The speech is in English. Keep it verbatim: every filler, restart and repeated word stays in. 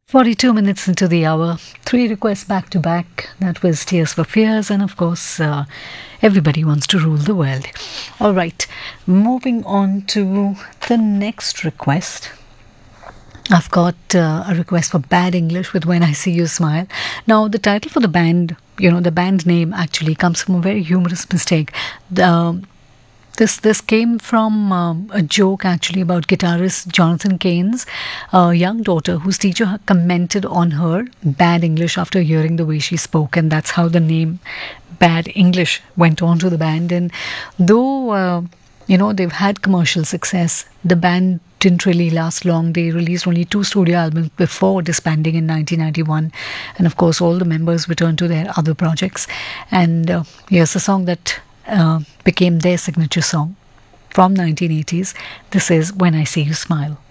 forty-two minutes into the hour, three requests back to back. That was Tears for Fears, and of course, uh, Everybody Wants to Rule the World. All right, moving on to the next request. I've got uh, a request for Bad English with When I See You Smile. Now, the title for the band, you know, the band name actually comes from a very humorous mistake. The, This this came from um, a joke actually about guitarist Jonathan Cain's uh, young daughter, whose teacher commented on her bad English after hearing the way she spoke, and that's how the name Bad English went on to the band. And though uh, you know they've had commercial success, the band didn't really last long. They released only two studio albums before disbanding in nineteen ninety-one, and of course all the members returned to their other projects. And uh, here's a song that uh, became their signature song from nineteen eighties. This is When I See You Smile.